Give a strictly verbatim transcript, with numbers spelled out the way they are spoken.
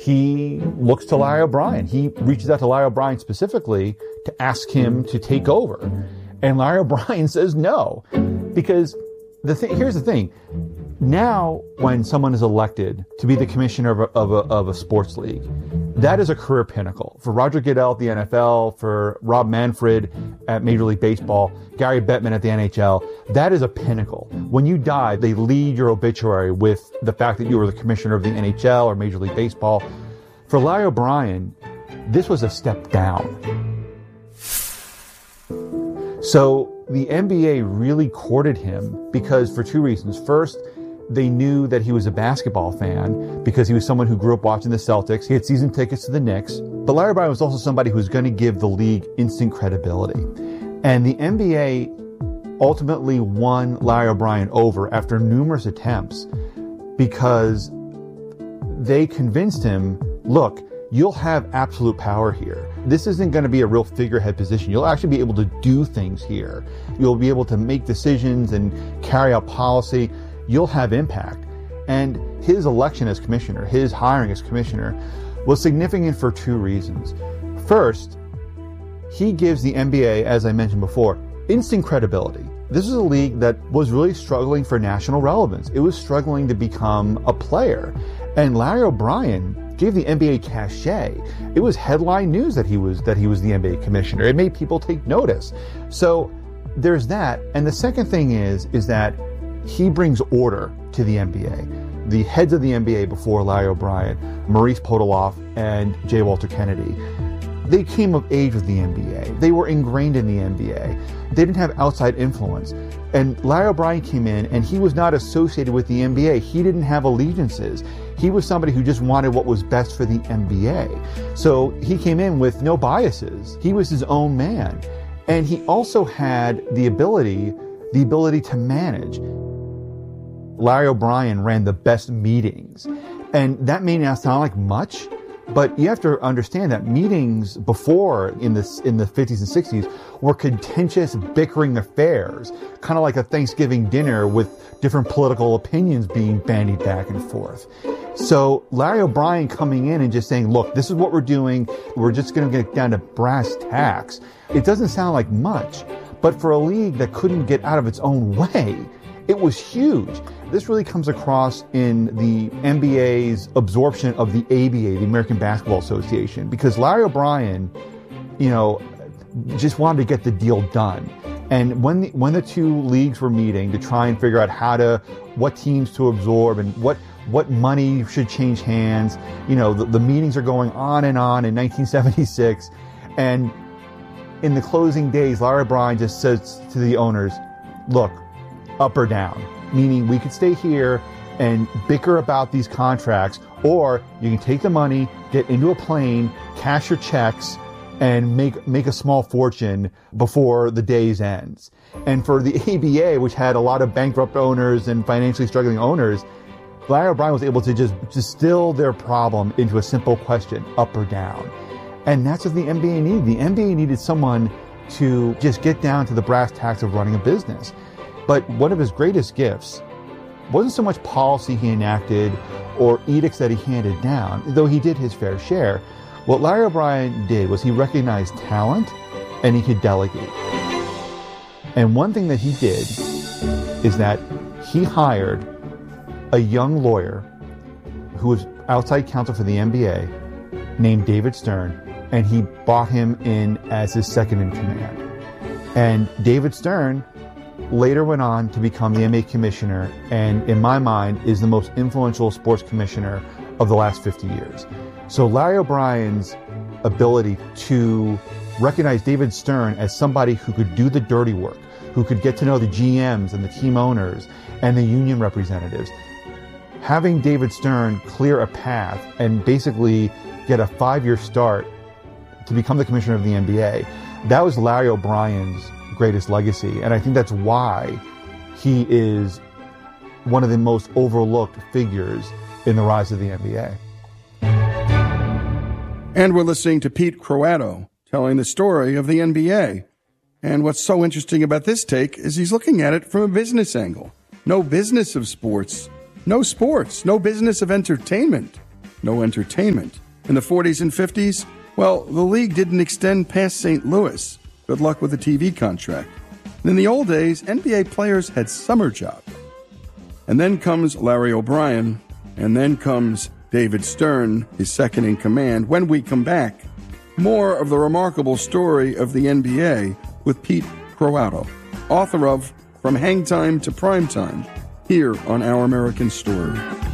he looks to Larry O'Brien. He reaches out to Larry O'Brien specifically to ask him to take over. And Larry O'Brien says no. Because the thing, here's the thing. Now, when someone is elected to be the commissioner of a, of a, of a sports league, that is a career pinnacle. For Roger Goodell at the N F L, for Rob Manfred at Major League Baseball, Gary Bettman at the N H L, that is a pinnacle. When you die, they lead your obituary with the fact that you were the commissioner of the N H L or Major League Baseball. For Larry O'Brien, this was a step down. So the N B A really courted him because for two reasons. First, they knew that he was a basketball fan because he was someone who grew up watching the Celtics. He had season tickets to the Knicks. But Larry O'Brien was also somebody who was going to give the league instant credibility. And the N B A ultimately won Larry O'Brien over after numerous attempts because they convinced him, look, you'll have absolute power here. This isn't going to be a real figurehead position. You'll actually be able to do things here. You'll be able to make decisions and carry out policy. You'll have impact. And his election as commissioner, his hiring as commissioner, was significant for two reasons. First, he gives the N B A, as I mentioned before, instant credibility. This is a league that was really struggling for national relevance. It was struggling to become a player. And Larry O'Brien gave the N B A cachet. It was headline news that he was that he was the N B A commissioner. It made people take notice. So there's that. And the second thing is, is that he brings order to the N B A. The heads of the N B A before Larry O'Brien, Maurice Podoloff and J. Walter Kennedy, they came of age with the N B A. They were ingrained in the N B A. They didn't have outside influence. And Larry O'Brien came in and he was not associated with the N B A. He didn't have allegiances. He was somebody who just wanted what was best for the N B A. So he came in with no biases. He was his own man. And he also had the ability, the ability to manage. Larry O'Brien ran the best meetings. And that may not sound like much, but you have to understand that meetings before in the, in the fifties and sixties were contentious, bickering affairs, kind of like a Thanksgiving dinner with different political opinions being bandied back and forth. So Larry O'Brien coming in and just saying, look, this is what we're doing. We're just going to get down to brass tacks. It doesn't sound like much, but for a league that couldn't get out of its own way, it was huge. This really comes across in the N B A's absorption of the A B A, the American Basketball Association, because Larry O'Brien, you know, just wanted to get the deal done. And when the, when the two leagues were meeting to try and figure out how to, what teams to absorb and what, what money should change hands, you know, the, the meetings are going on and on in nineteen seventy-six. And in the closing days, Larry O'Brien just says to the owners, look, up or down, meaning we could stay here and bicker about these contracts, or you can take the money, get into a plane, cash your checks, and make make a small fortune before the day's ends. And for the A B A, which had a lot of bankrupt owners and financially struggling owners, Larry O'Brien was able to just distill their problem into a simple question, up or down. And that's what the N B A needed. The N B A needed someone to just get down to the brass tacks of running a business. But one of his greatest gifts wasn't so much policy he enacted or edicts that he handed down, though he did his fair share. What Larry O'Brien did was he recognized talent and he could delegate. And one thing that he did is that he hired a young lawyer who was outside counsel for the N B A named David Stern, and he brought him in as his second in command. And David Stern later went on to become the N B A commissioner, and in my mind is the most influential sports commissioner of the last fifty years. So Larry O'Brien's ability to recognize David Stern as somebody who could do the dirty work, who could get to know the G Ms and the team owners and the union representatives, having David Stern clear a path and basically get a five-year start to become the commissioner of the N B A, that was Larry O'Brien's greatest legacy. And I think that's why he is one of the most overlooked figures in the rise of the N B A. And we're listening to Pete Croatto telling the story of the N B A. And what's so interesting about this take is he's looking at it from a business angle. No business of sports, no sports, no business of entertainment, no entertainment. In the forties and fifties, well, the league didn't extend past Saint Louis. Good luck with the T V contract. And in the old days, N B A players had summer jobs. And then comes Larry O'Brien, and then comes David Stern, his second in command. When we come back, more of the remarkable story of the N B A with Pete Croatto, author of From Hang Time to Prime Time, here on Our American Story.